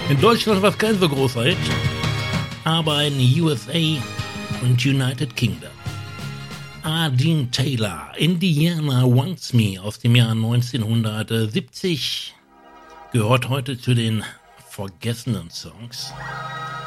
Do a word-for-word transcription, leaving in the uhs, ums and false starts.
In Deutschland war es kein so großer Hit, aber in U S A und United Kingdom. Dean Taylor, Indiana Wants Me aus dem Jahr neunzehnhundertsiebzig, gehört heute zu den vergessenen Songs.